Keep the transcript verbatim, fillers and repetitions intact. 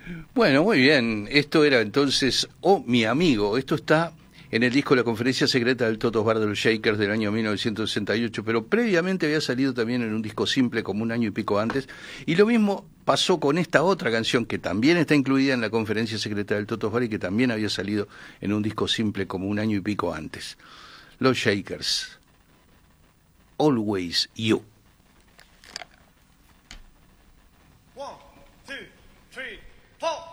Bueno, muy bien. Esto era entonces Oh, mi amigo. Esto está en el disco La Conferencia Secreta del Totos Bar de los Shakers del año mil novecientos sesenta y ocho, pero previamente había salido también en un disco simple como un año y pico antes. Y lo mismo pasó con esta otra canción que también está incluida en La Conferencia Secreta del Totos Bar y que también había salido en un disco simple como un año y pico antes. Los Shakers. Always You. One, two, three, four.